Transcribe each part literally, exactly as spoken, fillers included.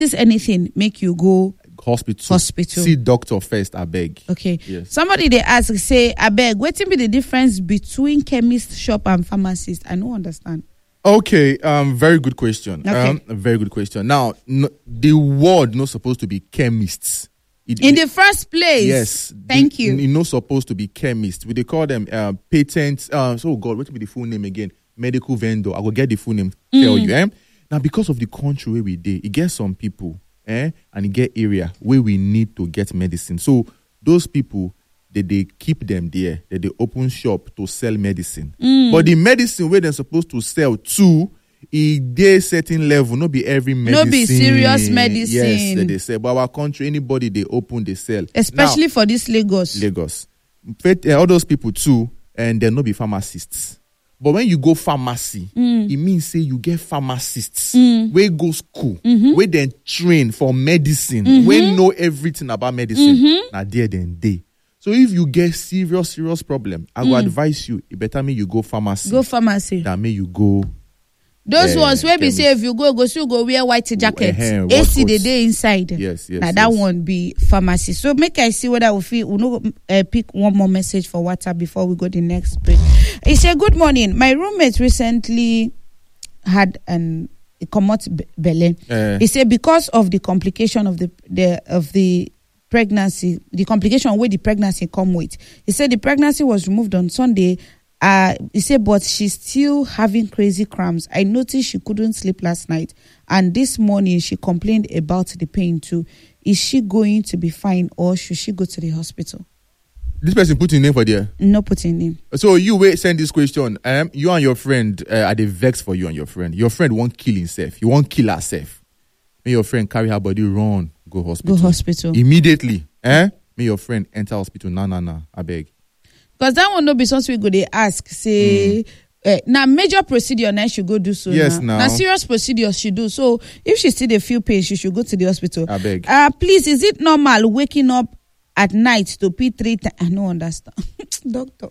Is anything make you go hospital? Hospital. See doctor first, I beg. Okay. Yes. Somebody they ask, say, I beg, what be the difference between chemist shop and pharmacist? I don't understand. Okay, um, very good question. Okay. Um, a very good question. Now, no, the word not supposed to be chemists. It, In it, the first place. Yes. Thank the, you. It's not supposed to be chemists. We they call them uh, patents. Uh, so God, what will be the full name again? Medical vendor. I will get the full name. Mm. Tell you. Eh? Now, because of the country where we did, it gets some people, eh, and it get area where we need to get medicine. So those people, They, they keep them there. They, they open shop to sell medicine. Mm. But the medicine where they're supposed to sell to, is they certain level, not be every medicine. No be serious medicine. Yes, they, they sell. But our country, anybody they open, they sell. Especially now, for this Lagos. Lagos. But, uh, all those people too, and they're not be pharmacists. But when you go pharmacy, mm. it means say you get pharmacists mm. where go school, mm-hmm. where then train for medicine, mm-hmm. where know everything about medicine. Mm-hmm. Now there then they. So if you get serious, serious problem, I will mm. advise you, it better me you go pharmacy. Go pharmacy. Than me you go. Those uh, ones where we say if you go, go still go wear white jacket. Uh, A C the day inside. Yes, yes. Now yes. that one be pharmacy. So make I see whether we feel we know uh, pick one more message for WhatsApp before we go the next break. He said, "Good morning. My roommate recently had an a commot belly. Uh, he said because of the complication of the the of the pregnancy, the complication where the pregnancy come with. He said the pregnancy was removed on Sunday. Uh, he said, but she's still having crazy cramps. I noticed she couldn't sleep last night, and this morning she complained about the pain too. Is she going to be fine, or should she go to the hospital?" This person put in name for there. No putting name. So you wait, send this question. Um, you and your friend uh, are they vexed for you and your friend? Your friend won't kill himself. You won't kill herself. May your friend carry her body, run, go hospital. Go hospital immediately. Eh? May your friend enter hospital. Nah, nah, nah. I beg. Because that will not be something we go they ask. Say, mm. uh, now major procedure now she go do so. Yes, now. now. Now serious procedure she do. So if she still a few pain, she should go to the hospital. I beg. Uh, please, is it normal waking up at night to pee three times? I don't understand. Doctor.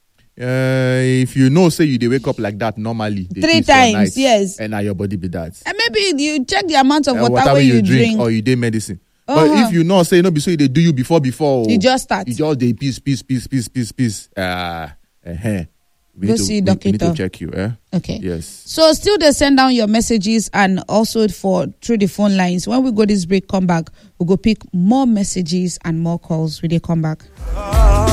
Uh, if you know, say you they wake up like that normally. Three times, yes. And now your body be that. And maybe you check the amount of uh, water, water you, you drink, drink. or you take medicine. Uh-huh. But if you know, say no, be so they do you before, before. You just start. You just they peace, peace, peace, peace, peace, peace. Uh, uh-huh. We Go need to, see we, doctor. we need to check you. Eh? Okay. Yes. So still they send down your messages and also for through the phone lines. When we go this break, come back, we'll go pick more messages and more calls when they come back.